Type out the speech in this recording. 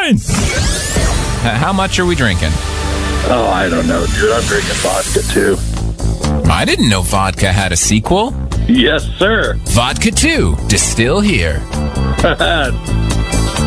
wine. How much are we drinking? Oh, I don't know, dude. I'm drinking vodka, too. I didn't know vodka had a sequel. Yes, sir. Vodka 2, Distill Here.